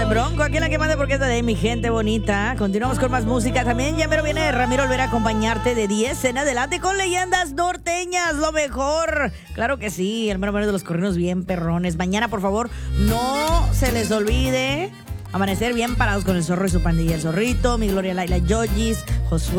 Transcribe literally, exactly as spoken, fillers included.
Bronco, aquí en la que manda porque es de mi gente bonita. Continuamos con más música. También ya mero viene Ramiro Olvera a acompañarte de diez en adelante con leyendas norteñas, lo mejor. Claro que sí, el mero mero de los corridos bien perrones. Mañana, por favor, no se les olvide amanecer bien parados con el zorro y su pandilla. El zorrito, mi Gloria Laila Yoyis, Josué.